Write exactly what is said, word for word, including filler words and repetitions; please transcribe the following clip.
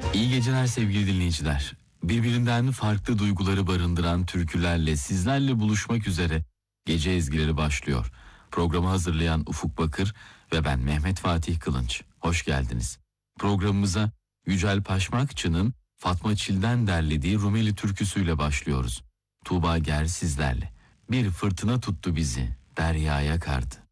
İyi geceler sevgili dinleyiciler. Birbirinden farklı duyguları barındıran türkülerle sizlerle buluşmak üzere Gece Ezgileri başlıyor. Programı hazırlayan Ufuk Bakır ve ben Mehmet Fatih Kılınç. Hoş geldiniz. Programımıza Yücel Paşmakçı'nın Fatma Çil'den derlediği Rumeli türküsüyle başlıyoruz. Tuğba Ger sizlerle. Bir fırtına tuttu bizi, deryaya kardı.